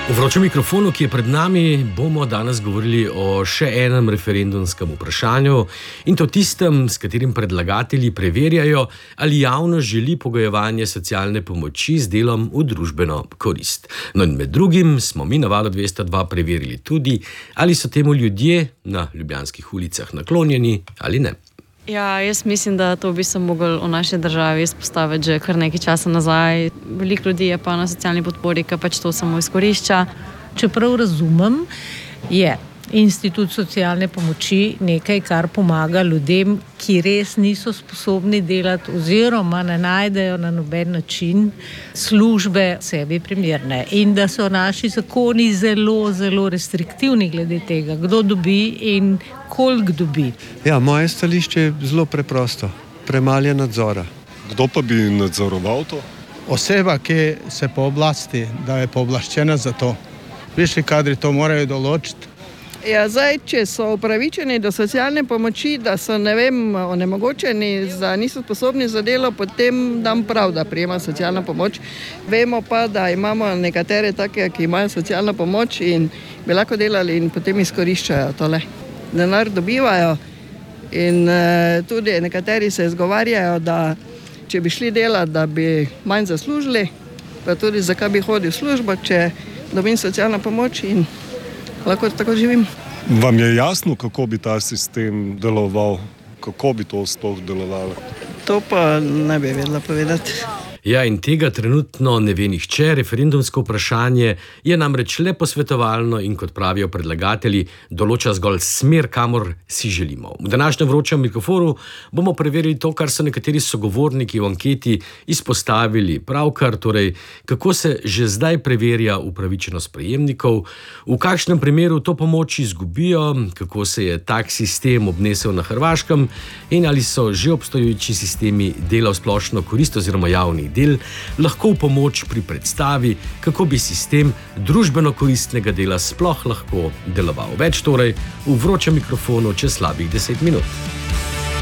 V vročem mikrofonu, ki je pred nami, bomo danes govorili o še enem referendumskem vprašanju in to tistem, s katerim predlagatelji preverjajo, ali javnost želi pogojevanje socialne pomoči z delom v družbeno korist. No in med drugim smo mi na Valu 202 preverili tudi, ali so temu ljudje na ljubljanskih ulicah naklonjeni ali ne. Ja, jaz mislim, da to bi se mogli v naši državi izpostaviti že kar nekaj časa nazaj. Veliko ljudi je pa na socialni podpori, ki pač to samo izkorišča. Čeprav razumem, je institut socialne pomoči nekaj, kar pomaga ljudem, ki res niso sposobni delati oziroma ne najdejo na noben način službe sebi primerne. In da so naši zakoni zelo, zelo restriktivni glede tega, kdo dobi in koliko dobi. Ja, moje stališče je zelo preprosto. Premalo je nadzora. Kdo pa bi nadzoroval to? Oseba, ki se pooblasti, da je pooblaščena za to. Višji kadri to morajo določiti. Ja, zdaj, če so upravičeni do socialne pomoči, da so, onemogočeni, niso sposobni za delo, potem dam prav, da prijema socialna pomoč. Vemo pa, da imamo nekatere take, ki imajo socialno pomoč in bi lahko delali in potem izkoriščajo tole. Denar dobivajo in tudi nekateri se izgovarjajo, da če bi šli delati, da bi manj zaslužili, pa tudi zakaj bi hodil v službo, če dobim socialno pomoč in lahko tako živim. Vam je jasno, kako bi ta sistem deloval? Kako bi to sploh delovalo? To pa ne bi vedela povedati. Ja, in tega trenutno ne ve nihče. Referendumsko vprašanje je namreč le posvetovalno in, kot pravijo predlagatelji, določa zgolj smer, kamor si želimo. V današnjem vročem mikrofonu bomo preverili to, kar so nekateri sogovorniki v anketi izpostavili pravkar, torej kako se že zdaj preverja upravičenost prejemnikov, v kakšnem primeru to pomoč izgubijo, kako se je tak sistem obnesel na Hrvaškem in ali so že obstoječi sistemi dela v splošno korist oziroma javnih del lahko v pomoč pri predstavi, kako bi sistem družbeno koristnega dela sploh lahko deloval. Več torej v vročem mikrofonu čez slabih 10 minut.